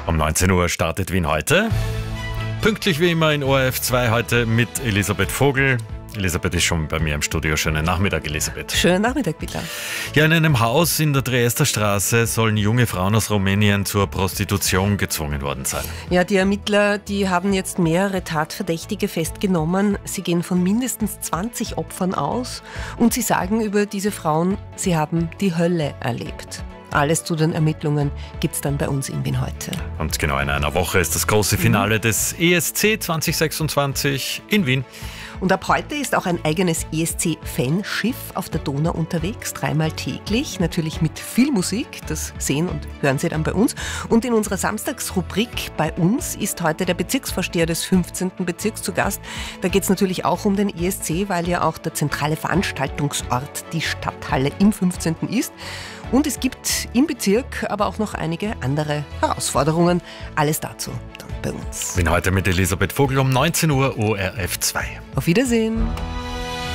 Um 19 Uhr startet Wien heute. Pünktlich wie immer in ORF 2 heute mit Elisabeth Vogel. Elisabeth ist schon bei mir im Studio. Schönen Nachmittag, Elisabeth. Schönen Nachmittag, Peter. Ja, in einem Haus in der Triester-Straße sollen junge Frauen aus Rumänien zur Prostitution gezwungen worden sein. Ja, die Ermittler, die haben jetzt mehrere Tatverdächtige festgenommen. Sie gehen von mindestens 20 Opfern aus und sie sagen über diese Frauen, sie haben die Hölle erlebt. Alles zu den Ermittlungen gibt's dann bei uns in Wien heute. Und genau in einer Woche ist das große Finale des ESC 2026 in Wien. Und ab heute ist auch ein eigenes ESC-Fanschiff auf der Donau unterwegs, 3-mal täglich, natürlich mit viel Musik, das sehen und hören Sie dann bei uns. Und in unserer Samstagsrubrik bei uns ist heute der Bezirksvorsteher des 15. Bezirks zu Gast. Da geht es natürlich auch um den ESC, weil ja auch der zentrale Veranstaltungsort die Stadthalle im 15. ist. Und es gibt im Bezirk aber auch noch einige andere Herausforderungen. Alles dazu dann bei uns. Bin heute mit Elisabeth Vogel um 19 Uhr ORF 2. Auf Wiedersehen.